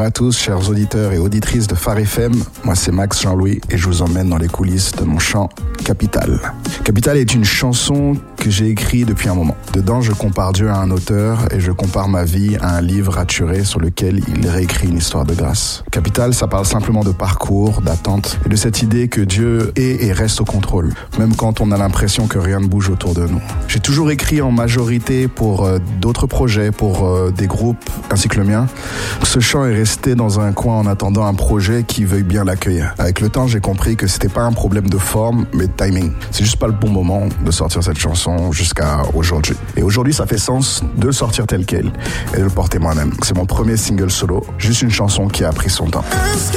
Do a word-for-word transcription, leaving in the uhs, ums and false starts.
à tous, chers auditeurs et auditrices de Phare F M. Moi, c'est Max Jean-Louis et je vous emmène dans les coulisses de mon chant Capital. Capital est une chanson que j'ai écrite depuis un moment. Dedans, je compare Dieu à un auteur et je compare ma vie à un livre raturé sur lequel il réécrit une histoire de grâce. Capital, ça parle simplement de parcours, d'attente et de cette idée que Dieu est et reste au contrôle, même quand on a l'impression que rien ne bouge autour de nous. J'ai toujours écrit en majorité pour euh, d'autres projets, pour euh, des groupes ainsi que le mien. Ce chant est resté dans un coin en attendant un projet qui veuille bien l'accueillir. Avec le temps, j'ai compris que c'était pas un problème de forme, mais de timing. C'est juste pas le bon moment de sortir cette chanson jusqu'à aujourd'hui. Et aujourd'hui, ça fait sens de le sortir tel quel et de le porter moi-même. C'est mon premier single solo, juste une chanson qui a pris son temps.